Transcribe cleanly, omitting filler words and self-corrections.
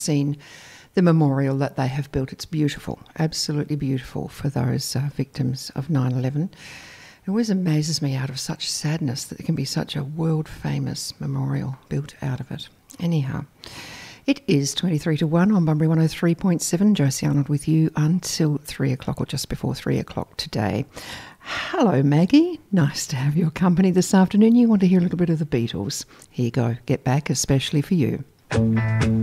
seen the memorial that they have built. It's beautiful, absolutely beautiful for those victims of 9/11. It always amazes me out of such sadness that there can be such a world-famous memorial built out of it. Anyhow, it is 23 to 1 on Bunbury 103.7. Josie Arnold with you until 3 o'clock or just before 3 o'clock today. Hello, Maggie. Nice to have your company this afternoon. You want to hear a little bit of the Beatles. Here you go. Get Back, especially for you.